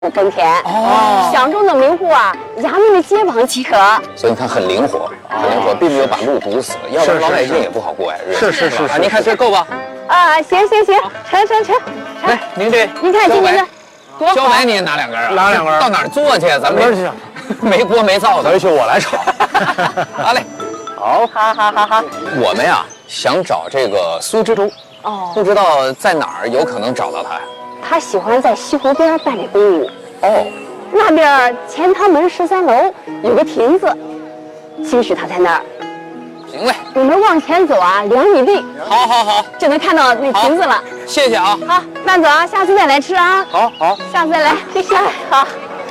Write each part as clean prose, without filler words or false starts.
耕田。乡中的民户啊，衙门的街坊集合， 所以它很灵活，并没有把路堵死，要不然老百姓也不好过呀。 是。 您看这够吧？ 啊，行，成。 来，您这， 您看今天的多好。 茭白你也拿2根啊？ 拿2根。 到哪儿做去？咱们没锅没灶的， 回去我来炒。 好嘞。 好。 我们呀想找这个苏知州，不知道在哪儿有可能找到他呀？ 他喜欢在西湖边办理公务。那边钱塘门13楼有个亭子，兴许他在那儿。 行嘞， 我们往前走啊，2米地。 好， 就能看到那亭子了。 谢谢啊。 好，慢走啊，下次再来吃啊。 好， 下次再来，谢谢。好。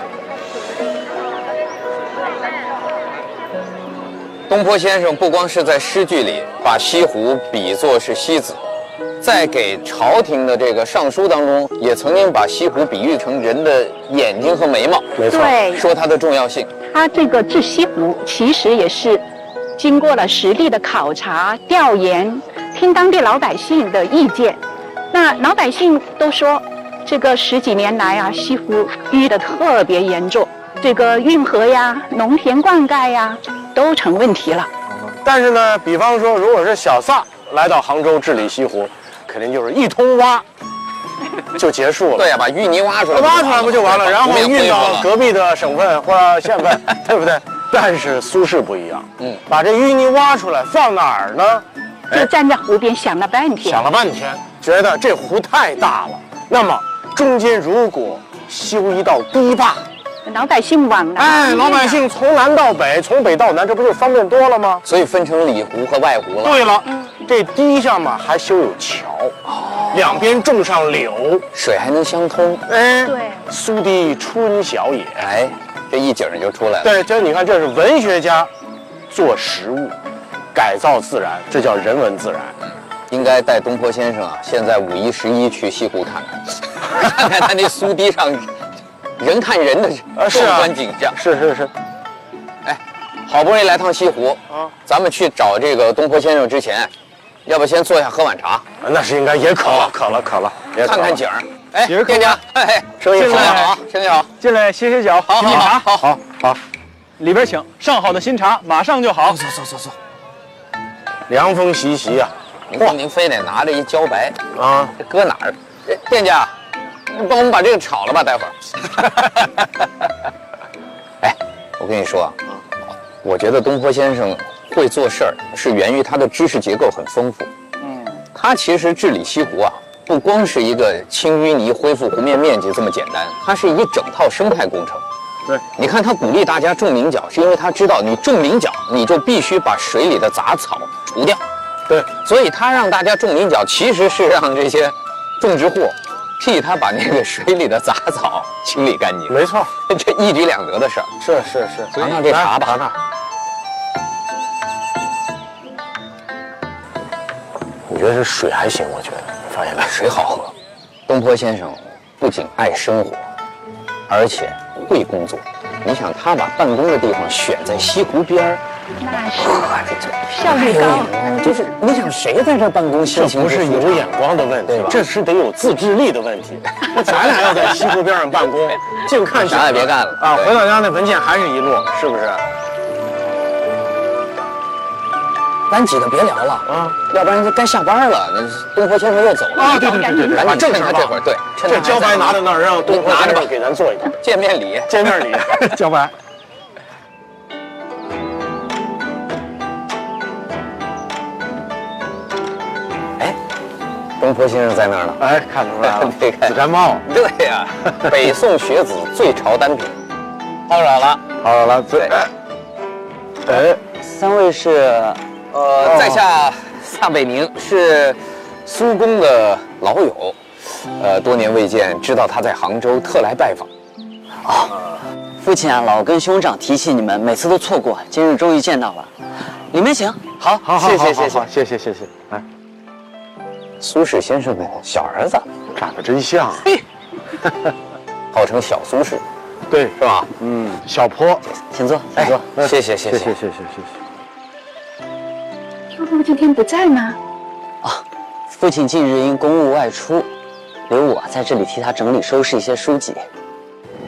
东坡先生不光是在诗句里把西湖比作是西子，在给朝廷的这个上书当中，也曾经把西湖比喻成人的眼睛和眉毛， 没错， 对， 说它的重要性。 他这个治西湖其实也是经过了实地的考察、调研，听当地老百姓的意见。那老百姓都说，这个10几年来啊，西湖淤得特别严重，这个运河呀、农田灌溉呀都成问题了。 但是呢，比方说，如果是小撒来到杭州治理西湖，肯定就是一通挖就结束了。 对呀，把淤泥挖出来不就完了？然后运到隔壁的省份或者县份，对不对？但是苏轼不一样，把这淤泥挖出来放哪儿呢？ 就站在湖边想了半天， 觉得这湖太大了。那么中间如果修一道堤坝， 老百姓往南， 老百姓从南到北，从北到南，这不就方便多了吗？ 所以分成里湖和外湖了。 对了，这堤上嘛还修有桥，两边种上柳， 水还能相通。 对， 苏堤春晓也。 这一景就出来了。 对，这你看，这是文学家做实物，改造自然，这叫人文自然。 应该带东坡先生啊，现在5、1、11去西湖看看，看看他那苏堤上人看人的壮观景象。 是。 好不容易来趟西湖咱们去找这个东坡先生之前，要不先坐下喝碗茶？ 那是应该，也渴了， 看看景儿。店家， 生意好， 生意好， 进来歇歇脚， 好， 品茶， 好， 里边请，上好的新茶马上就好。 走， 凉风习习啊！ 您非得拿着一茭白啊， 这搁哪儿？店家，你帮我们把这个炒了吧，待会儿。我跟你说啊，我觉得东坡先生会做事儿，是源于他的知识结构很丰富。他其实治理西湖啊，不光是一个清淤泥、恢复湖面面积这么简单，它是一整套生态工程。 对， 你看他鼓励大家种菱角，是因为他知道你种菱角，你就必须把水里的杂草除掉。 对， 所以他让大家种菱角，其实是让这些种植户替他把那个水里的杂草清理干净。 没错， 这一举两得的事儿。 是。 尝尝这茶吧。 尝。我觉得这水还行，我觉得你发现没？ 水好喝。东坡先生不仅爱生活，而且会工作。你想，他把办公的地方选在西湖边儿， 那是效率高。 就是你想谁在这办公， 这不是有眼光的问题，这是得有自制力的问题。咱俩要在西湖边上办公，净看啥也别干了啊！回到家那文件还是一摞，是不是？ 咱几个别聊了要不然就该下班了。那东坡先生又走了对， 赶紧趁他这会儿，趁这茭白拿到那儿，让东坡先生给咱做一点见面礼， 茭白。 东坡先生在那儿呢。 看出来了， 这个紫毡帽。 对呀，北宋学子最潮单品，泡软了， 对。 三位是， 在下撒北宁，是苏公的老友，多年未见，知道他在杭州，特来拜访。 父亲啊，老跟兄长提起你们，每次都错过，今日终于见到了，里面请。 好，谢谢。来， 苏轼先生的小儿子， 长得真像， 号称小苏轼， 对， 是吧？ 小坡， 请坐。 谢谢。 叔叔今天不在吗？ 父亲近日因公务外出，留我在这里替他整理收拾一些书籍。